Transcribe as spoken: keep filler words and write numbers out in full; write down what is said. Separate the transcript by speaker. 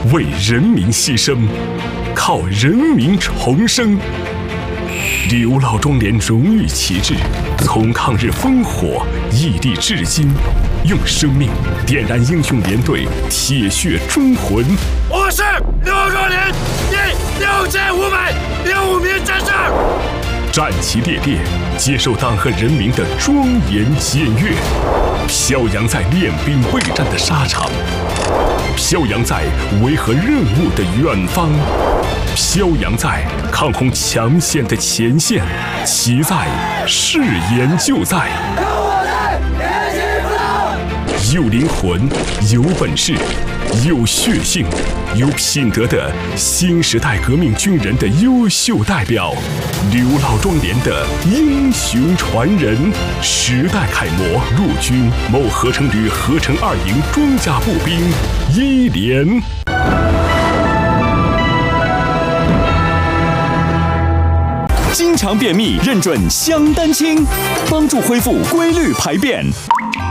Speaker 1: 为人民牺牲，靠人民重生。刘老庄连荣誉旗帜，从抗日烽火屹立至今，用生命点燃英雄连队铁血忠魂。
Speaker 2: 我是刘老庄连第六千五百零五名战士。
Speaker 1: 战旗猎猎，接受党和人民的庄严检阅，飘扬在练兵备战的沙场，飘扬在维和任务的远方，飘扬在抗洪抢险的前线，其在誓言就在。有灵魂，有本事，有血性，有品德的新时代革命军人的优秀代表，刘老庄连的英雄传人，时代楷模，陆军某合成旅合成二营装甲步兵一连。
Speaker 3: 经常便秘，认准香丹清，帮助恢复规律排便。